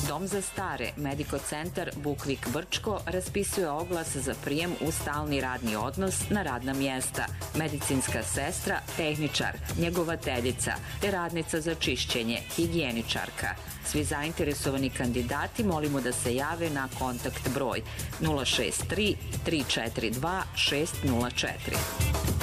Dom za stare, Medico Centar Bukvik Brčko raspisuje oglas za prijem u stalni radni odnos na radna mjesta, medicinska sestra, tehničar, njegovateljica, te radnica za čišćenje, higijeničarka. Svi zainteresovani kandidati molimo da se jave na kontakt broj 063 342 604.